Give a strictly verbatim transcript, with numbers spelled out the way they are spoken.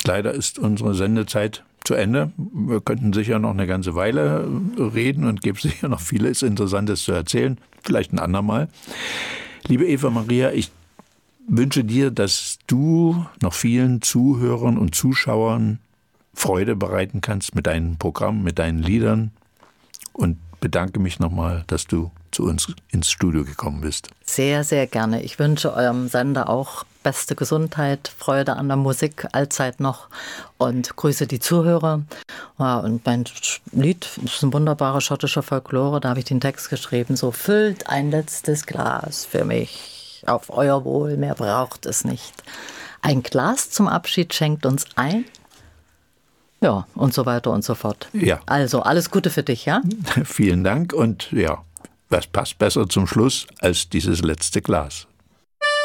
leider ist unsere Sendezeit zu Ende. Wir könnten sicher noch eine ganze Weile reden und gibt sicher noch vieles Interessantes zu erzählen. Vielleicht ein andermal. Liebe Eva Maria, ich wünsche dir, dass du noch vielen Zuhörern und Zuschauern Freude bereiten kannst mit deinem Programm, mit deinen Liedern und bedanke mich nochmal, dass du zu uns ins Studio gekommen bist. Sehr, sehr gerne. Ich wünsche eurem Sender auch beste Gesundheit, Freude an der Musik, allzeit noch und grüße die Zuhörer. Ja, und mein Lied ist ein wunderbarer schottischer Folklore, da habe ich den Text geschrieben, so füllt ein letztes Glas für mich, auf euer Wohl, mehr braucht es nicht. Ein Glas zum Abschied schenkt uns ein. Ja, und so weiter und so fort. Ja. Also, alles Gute für dich, ja? Vielen Dank und ja, was passt besser zum Schluss als dieses letzte Glas?